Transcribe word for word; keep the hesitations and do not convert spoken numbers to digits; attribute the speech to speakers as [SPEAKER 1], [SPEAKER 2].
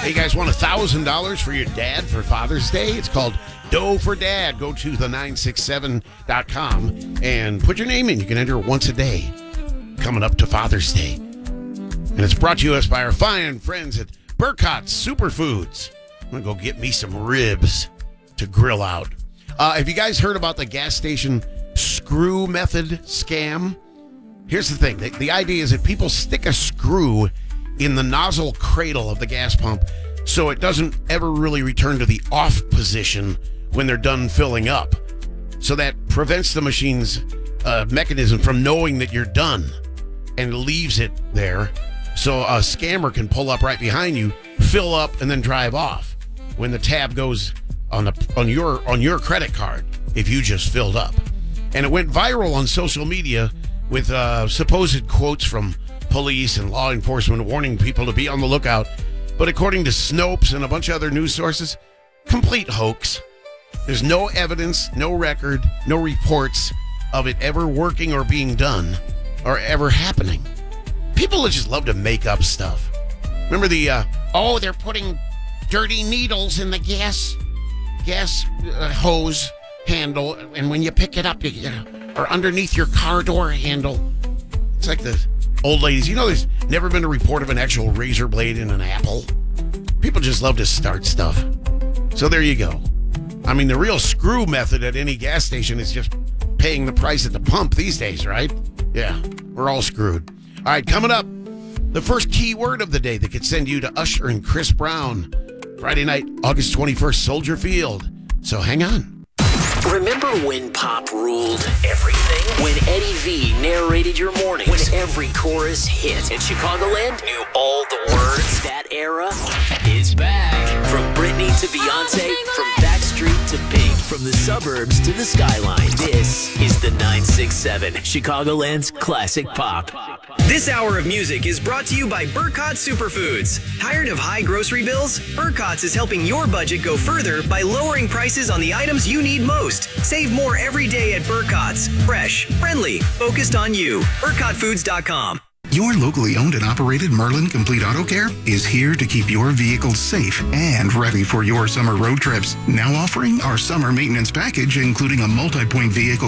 [SPEAKER 1] Hey, you guys want one thousand dollars for your dad for Father's Day? It's called Dough for Dad. Go to the nine six seven dot com and put your name in. You can enter once a day coming up to Father's Day. And it's brought to us by our fine friends at Burkhart's Superfoods. I'm going to go get me some ribs to grill out. Uh, have you guys heard about the gas station screw method scam? Here's the thing. The, the idea is that people stick a screw in the nozzle cradle of the gas pump so it doesn't ever really return to the off position when they're done filling up. So that prevents the machine's uh, mechanism from knowing that you're done and leaves it there so a scammer can pull up right behind you, fill up, and then drive off when the tab goes on the on your on your credit card if you just filled up. And it went viral on social media with uh, supposed quotes from police and law enforcement warning people to be on the lookout. But according to Snopes and a bunch of other news sources, complete hoax. There's no evidence, no record, no reports of it ever working or being done or ever happening. People just love to make up stuff. Remember the, uh, oh, they're putting dirty needles in the gas gas uh, hose handle, and when you pick it up, you, you know, or underneath your car door handle. It's like the old ladies. You know, there's never been a report of an actual razor blade in an apple. People just love to start stuff. So there you go. I mean, the real screw method at any gas station is just paying the price at the pump these days, right? Yeah, we're all screwed. All right, coming up, the first key word of the day that could send you to Usher and Chris Brown. Friday night, August twenty-first, Soldier Field. So hang on.
[SPEAKER 2] Remember when pop ruled everything? When Eddie V narrated your mornings? When every chorus hit and Chicagoland knew all the words? That era is back. From Britney to Beyonce, from Backstreet to Pink, from the suburbs to the skyline. This is the nine six seven, Chicagoland's classic pop.
[SPEAKER 3] This hour of music is brought to you by Burkhart's Superfoods. Tired of high grocery bills? Burkhart's is helping your budget go further by lowering prices on the items you need most. Save more every day at Burkhart's. Fresh, friendly, focused on you. Burkhart Foods dot com.
[SPEAKER 4] Your locally owned and operated Merlin Complete Auto Care is here to keep your vehicles safe and ready for your summer road trips. Now offering our summer maintenance package, including a multi-point vehicle